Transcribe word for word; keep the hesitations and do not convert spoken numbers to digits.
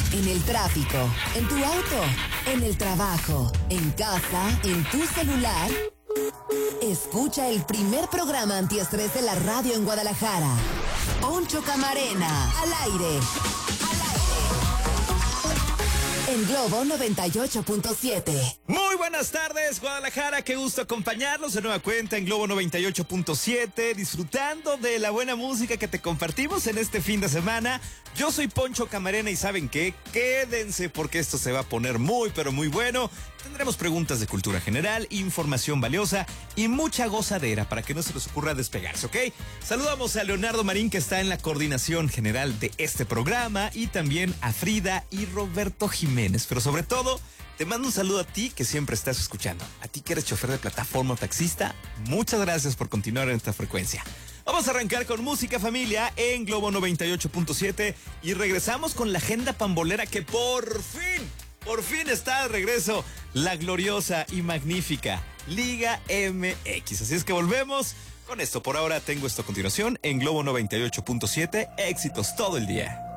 En el tráfico, en tu auto, en el trabajo, en casa, en tu celular. Escucha el primer programa antiestrés de la radio en Guadalajara. Poncho Camarena, al aire. En Globo noventa y ocho punto siete. Muy buenas tardes, Guadalajara. Qué gusto acompañarlos de nueva cuenta en Globo noventa y ocho punto siete, disfrutando de la buena música que te compartimos en este fin de semana. Yo soy Poncho Camarena y ¿saben qué? Quédense porque esto se va a poner muy, pero muy bueno. Tendremos preguntas de cultura general, información valiosa y mucha gozadera para que no se les ocurra despegarse, ¿ok? Saludamos a Leonardo Marín, que está en la coordinación general de este programa, y también a Frida y Roberto Jiménez. Pero sobre todo, te mando un saludo a ti que siempre estás escuchando. A ti que eres chofer de plataforma o taxista, muchas gracias por continuar en esta frecuencia. Vamos a arrancar con música, familia, en Globo noventa y ocho punto siete y regresamos con la agenda pambolera que por fin, por fin está de regreso, la gloriosa y magnífica Liga M X. Así es que volvemos con esto. Por ahora tengo esto a continuación en Globo noventa y ocho punto siete, éxitos todo el día.